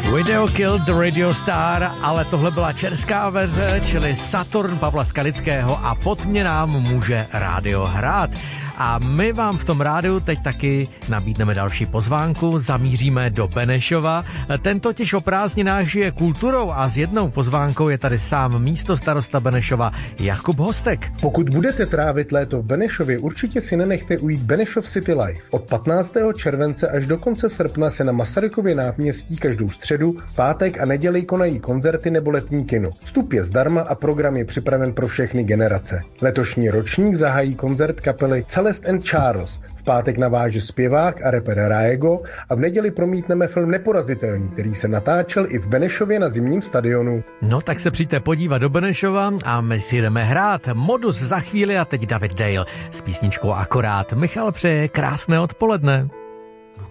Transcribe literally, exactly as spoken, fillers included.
Video Killed the Radio Star, ale tohle byla česká verze, čili Saturn Pavla Skalického a pod mě nám může rádio hrát. A my vám v tom rádiu teď taky nabídneme další pozvánku, zamíříme do Benešova. Ten totiž o prázdninách žije kulturou a s jednou pozvánkou je tady sám místostarosta Benešova Jakub Hostek. Pokud budete trávit léto v Benešově, určitě si nenechte ujít Benešov City Life. Od patnáctého července až do konce srpna se na Masarykově náměstí každou středu, pátek a neděli konají koncerty nebo letní kino. Vstup je zdarma a program je připraven pro všechny generace. Letošní ročník zahájí koncert kapely Celeste and Charles. V pátek naváže zpěvák a rapper Raego a v neděli promítneme film Neporazitelný, který se natáčel i v Benešově na zimním stadionu. No tak se přijďte podívat do Benešova a my si jdeme hrát. Modus za chvíli a teď David Dale s písničkou Akorát. Michal přeje krásné odpoledne.